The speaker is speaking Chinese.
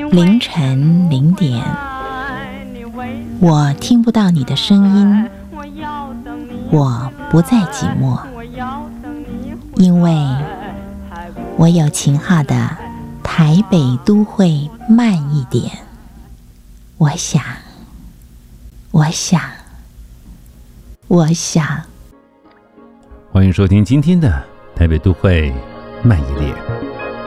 凌晨0点，我听不到你的声音，我不再寂寞，因为我有秦昊的台北都会慢一点。我想。 欢迎收听今天的台北都会慢一点。